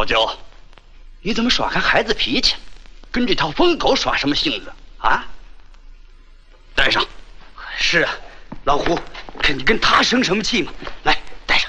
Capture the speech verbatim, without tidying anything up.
焦，你怎么耍开孩子脾气，跟这条疯狗耍什么性子啊？带上。是啊，老胡，可你跟他生什么气嘛？来，